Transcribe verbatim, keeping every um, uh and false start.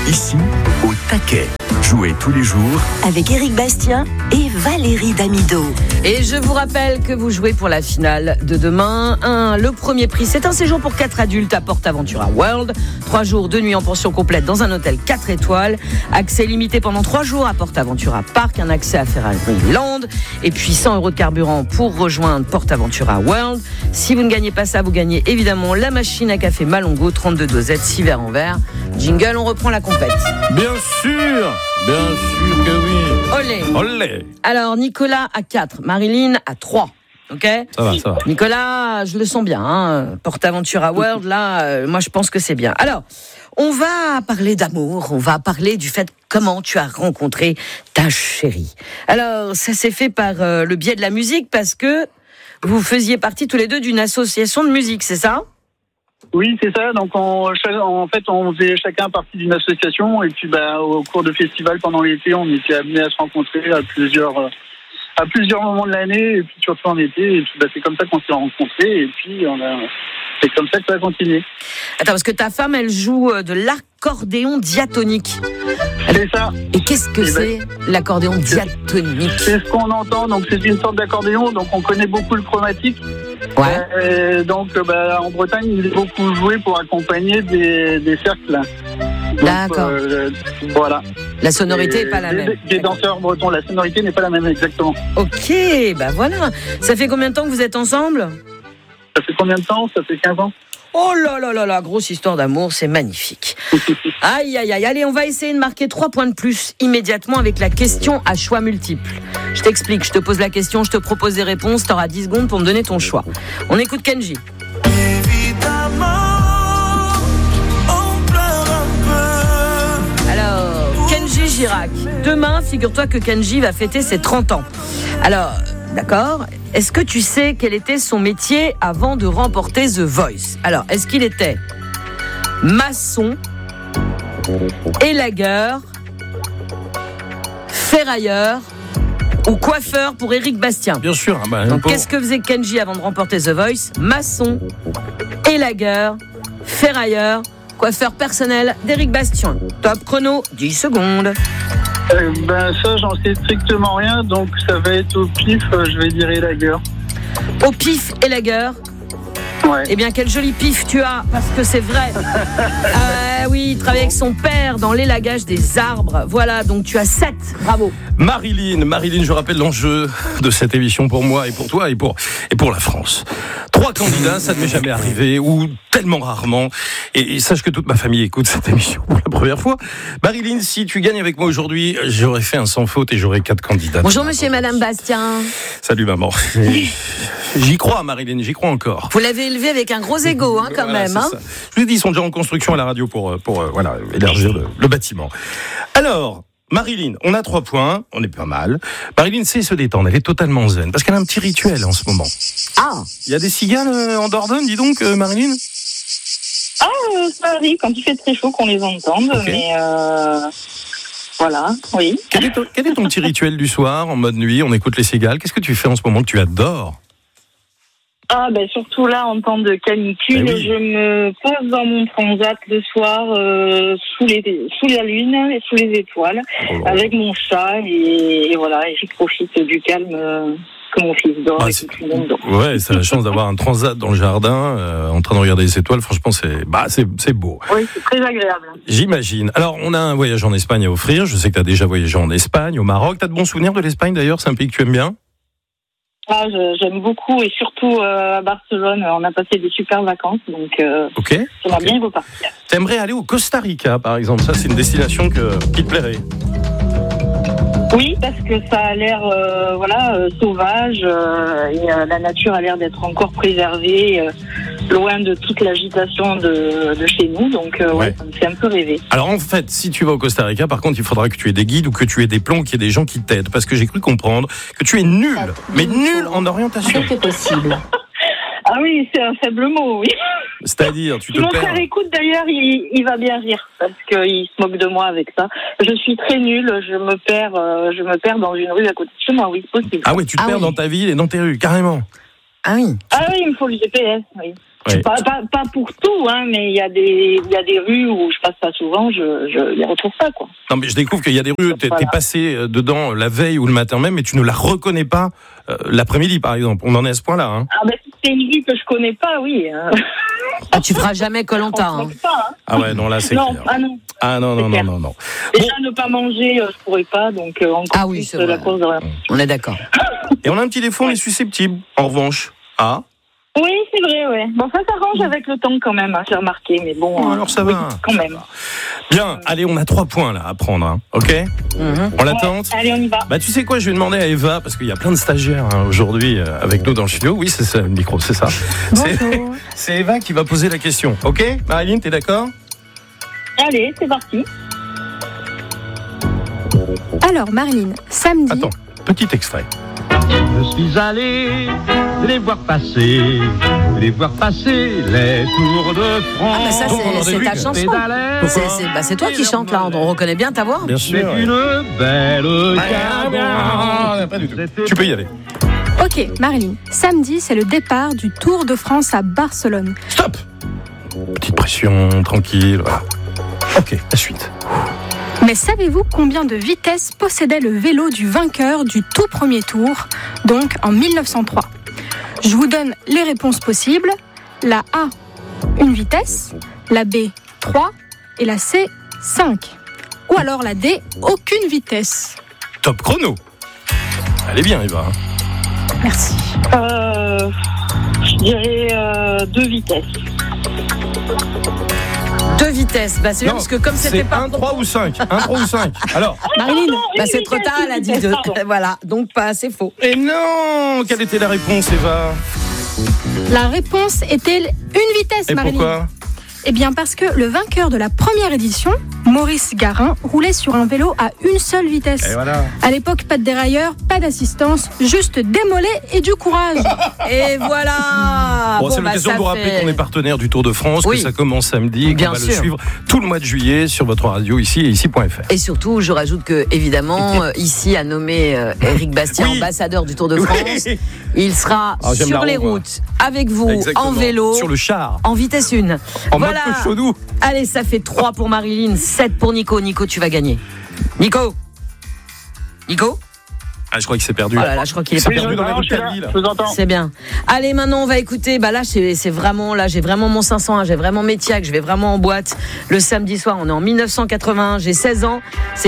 Ici, au taquet. Jouez tous les jours avec Éric Bastien et Valérie Damido. Et je vous rappelle que vous jouez pour la finale de demain. Un, le premier prix, c'est un séjour pour quatre adultes à PortAventura World. Trois jours, deux nuits en pension complète dans un hôtel quatre étoiles. Accès limité pendant trois jours à PortAventura Park. Un accès à Ferrari Land. Et puis cent euros de carburant pour rejoindre PortAventura World. Si vous ne gagnez pas ça, vous gagnez évidemment la machine à café Malongo, trente-deux dosettes, six verres en verre. Jingle, on reprend la compète. Bien sûr, bien sûr que oui. Olé. Olé. Alors, Nicolas à quatre, Marilyn à trois. Ok ? Ça va, ça va. Nicolas, je le sens bien. Hein. PortAventura World, là, euh, moi, je pense que c'est bien. Alors, on va parler d'amour. On va parler du fait comment tu as rencontré ta chérie. Alors, ça s'est fait par euh, le biais de la musique parce que vous faisiez partie tous les deux d'une association de musique, c'est ça ? Oui, c'est ça. Donc, on, en fait, on faisait chacun partie d'une association. Et puis, bah, au cours de festivals pendant l'été, on était amenés à se rencontrer à plusieurs, à plusieurs moments de l'année, et puis surtout en été. Et puis, bah, c'est comme ça qu'on s'est rencontrés. Et puis, on a, c'est comme ça que ça a continué. Attends, parce que ta femme, elle joue de l'accordéon diatonique. C'est ça. Et qu'est-ce que et c'est ben, l'accordéon diatonique ? C'est ce qu'on entend. Donc, c'est une sorte d'accordéon. Donc, on connaît beaucoup le chromatique. Ouais. Euh, donc, bah, en Bretagne, il est beaucoup joué pour accompagner des, des cercles. Donc, D'accord. Euh, voilà. La sonorité n'est pas la des, même. Des danseurs bretons, la sonorité n'est pas la même exactement. Ok, bah voilà. Ça fait combien de temps que vous êtes ensemble ? Ça fait combien de temps ? Ça fait quinze ans. Oh là là là là, grosse histoire d'amour, c'est magnifique. Aïe aïe aïe, allez, on va essayer de marquer trois points de plus immédiatement avec la question à choix multiples. Je t'explique, je te pose la question, je te propose des réponses, t'auras dix secondes pour me donner ton choix. On écoute Kenji. Évidemment, on pleure un peu. Alors, Kenji Girac. Demain, figure-toi que Kenji va fêter ses trente ans. Alors, d'accord. Est-ce que tu sais quel était son métier avant de remporter The Voice ? Alors, est-ce qu'il était maçon, élagueur, ferrailleur ou coiffeur pour Éric Bastien ? Bien sûr. Bah, Donc, pour... qu'est-ce que faisait Kenji avant de remporter The Voice ? Maçon, élagueur, ferrailleur, coiffeur personnel d'Éric Bastien. Top chrono, dix secondes. Euh, ben ça, j'en sais strictement rien, donc ça va être au pif, euh, je vais dire élagueur. Au pif, élagueur. Ouais. Eh bien, quel joli pif tu as, parce que c'est vrai. Ah oui, il travaille avec son père dans l'élagage des arbres. Voilà, donc tu as sept. Bravo. Marilyn, Marilyn, je rappelle l'enjeu de cette émission pour moi et pour toi et pour, et pour la France. Trois candidats, ça ne m'est jamais arrivé, ou tellement rarement. Et, et sache que toute ma famille écoute cette émission pour la première fois. Marilyn, si tu gagnes avec moi aujourd'hui, j'aurais fait un sans faute et j'aurais quatre candidats. Bonjour monsieur et madame Bastien. Salut maman. J'y crois Marilyn, j'y crois encore. Vous l'avez élevé avec un gros ego, hein, quand voilà, même. Hein. Je vous ai dit, ils sont déjà en construction à la radio pour, pour euh, voilà, élargir le, le bâtiment. Alors, Marilyn, on a trois points, on est pas mal. Marilyn sait se détendre, elle est totalement zen, parce qu'elle a un petit rituel en ce moment. Ah. Il y a des cigales euh, en Dordogne, dis donc, euh, Marilyn ? Ah, euh, ça arrive quand il fait très chaud qu'on les entende, okay. mais euh, voilà, oui. Quel est, ton, quel est ton petit rituel du soir, en mode nuit, on écoute les cigales ? Qu'est-ce que tu fais en ce moment que tu adores ? Ah ben surtout là en temps de canicule, ben oui. Je me pose dans mon transat le soir euh, sous les sous la lune et sous les étoiles oh. avec mon chat et, et voilà et je profite du calme euh, que mon fils dort bah, et que tout le monde dort. Ouais, c'est la chance d'avoir un transat dans le jardin euh, en train de regarder les étoiles. Franchement, c'est bah c'est c'est beau. Oui, c'est très agréable. J'imagine. Alors, on a un voyage en Espagne à offrir. Je sais que tu as déjà voyagé en Espagne, au Maroc. T'as de bons souvenirs de l'Espagne d'ailleurs ? C'est un pays que tu aimes bien ? Ah, j'aime beaucoup et surtout euh, à Barcelone, on a passé des super vacances, donc euh, okay. ça va okay. bien repartir. T'aimerais aller au Costa Rica, par exemple ? Ça, c'est une destination que, qui te plairait ? Oui, parce que ça a l'air euh, voilà euh, sauvage euh, et euh, la nature a l'air d'être encore préservée, euh, loin de toute l'agitation de, de chez nous. Donc euh, ouais, ouais, ça me fait un peu rêver. Alors en fait, si tu vas au Costa Rica, par contre, il faudra que tu aies des guides ou que tu aies des plans, qu'il y ait des gens qui t'aident, parce que j'ai cru comprendre que tu es nul, ah, mais nul en orientation. C'est possible. Ah oui, c'est un faible mot, oui. C'est-à-dire, tu te Mon perds. frère écoute d'ailleurs, il, il va bien rire parce qu'il se moque de moi avec ça. Je suis très nulle, je me perds, euh, je me perds dans une rue à côté de chez moi, oui, possible. Ah oui, tu te ah perds oui. dans ta ville et dans tes rues, carrément. Ah oui. Ah oui, il me faut le G P S, oui. Oui. Pas, pas, pas pour tout, hein, mais il y a des, il y a des rues où je passe pas souvent, je, je les retrouve pas, quoi. Non, mais je découvre qu'il y a des rues, t'es, Voilà. t'es passé dedans la veille ou le matin même, et tu ne la reconnais pas euh, l'après-midi, par exemple. On en est à ce point-là. Hein. Ah ben si c'est une rue que je connais pas, oui. Hein. Ah, tu feras jamais Koh-Lanta. On se Hein. moque pas, hein. Ah ouais, non, là, c'est Non, clair. ah non. Ah non, c'est non, non, clair. non, non. Déjà, ne pas manger, euh, je pourrais pas, donc euh, encore Ah oui, plus c'est euh, la vrai. course de rien. On est d'accord. Et on a un petit défaut, on est susceptible, en revanche. Ah, Oui, c'est vrai, ouais. Bon, ça s'arrange avec le temps quand même, hein, j'ai remarqué, mais bon. oh, euh, alors ça oui, va. quand même. Bien, allez, on a trois points là à prendre, hein. Ok. Mhm. On la tente. Allez, on y va. Bah tu sais quoi, je vais demander à Eva, parce qu'il y a plein de stagiaires hein, aujourd'hui euh, avec nous dans le studio. Oui, c'est ça, le micro, c'est ça. C'est, c'est Eva qui va poser la question. Ok, Marilyn, t'es d'accord? Allez, c'est parti. Alors, Marilyn, samedi, Attends, petit extrait. Je suis allé les voir passer, les voir passer les Tours de France. Ah, mais ça, Donc, on en c'est, c'est débute. ta chanson. Pédalait, C'est, c'est, bah, c'est toi qui chantes là, on reconnaît bien ta voix. Bien mais sûr. ouais. une belle Ah, cargaison. pas du tout. Tu peux y aller. ok, Marilyn, samedi, c'est le départ du Tour de France à Barcelone. Stop. Petite pression, tranquille. Voilà. Ok, la suite. Mais savez-vous combien de vitesses possédait le vélo du vainqueur du tout premier tour, donc en mille neuf cent trois? Je vous donne les réponses possibles. La A, une vitesse, la B, trois, et la C, cinq. Ou alors la D, aucune vitesse. Top chrono. Elle est bien, Eva. Merci. Euh, je dirais euh, deux vitesses. Deux vitesses. Bah, c'est bien Non, parce que comme c'était c'est pas. un, trois ou cinq. un, trois ou cinq. Alors. Marilyn, Pardon, bah, une c'est trop vitesse, tard, elle a une dit vitesse, deux. pardon. Voilà, donc pas assez faux. Et non. Quelle était la réponse, Eva? La réponse était une vitesse, Et Marilyn. pourquoi? Eh bien parce que le vainqueur de la première édition, Maurice Garin, roulait sur un vélo à une seule vitesse. Et voilà. À l'époque, pas de dérailleur, pas d'assistance, juste des mollets et du courage. Et voilà. Bon, c'est bah, l'occasion ça de vous rappeler fait- qu'on est partenaire du Tour de France, Oui. que ça commence samedi, et Bien qu'on va sûr. le suivre tout le mois de juillet sur votre radio ici et ici point f r. Et surtout, je rajoute que, évidemment, euh, ici a nommé euh, Éric Bastien Oui. ambassadeur du Tour de France. Oui. Il sera Ah, j'aime sur la les roue, moi. routes avec vous, Exactement. en vélo, Sur le char, en vitesse une. en Voilà. mode chaudou. Allez, ça fait trois pour Marilyn, sept pour Nico. Nico, tu vas gagner. Nico Nico Ah, je crois qu'il s'est perdu. Oh là là, je crois qu'il est C'est pas perdu dans la Non, je suis là, Italie, là. je vous entends. C'est bien. Allez, maintenant, on va écouter. Bah là, c'est, c'est vraiment, là, j'ai vraiment mon cinq cent un, j'ai vraiment Métiac, je vais vraiment en boîte. Le samedi soir, on est en mille neuf cent quatre-vingt-un, j'ai seize ans. C'est